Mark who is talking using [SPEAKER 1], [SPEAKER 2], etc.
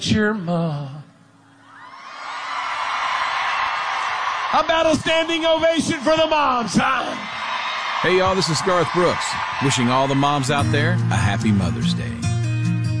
[SPEAKER 1] your mom. How about a standing ovation for the moms, huh?
[SPEAKER 2] Hey, y'all, this is Garth Brooks, wishing all the moms out there a happy Mother's Day.